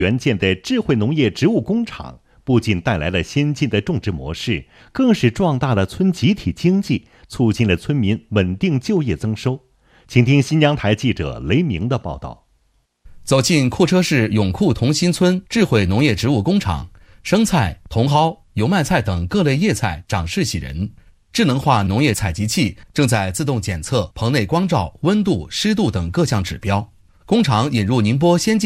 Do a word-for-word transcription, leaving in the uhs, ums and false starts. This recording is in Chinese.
援建的智慧农业植物工厂不仅带来了先进的种植模式，更是壮大了村集体经济，促进了村民稳定就业增收。请听新疆台记者雷鸣的报道。 走进库车市永库同心村智慧农业植物工厂，生菜、茼蒿、油麦菜等各类叶菜长势喜人。智能化农业采集器正在自动检测棚内光照、温度、湿度等各项指标。工厂引入宁波先进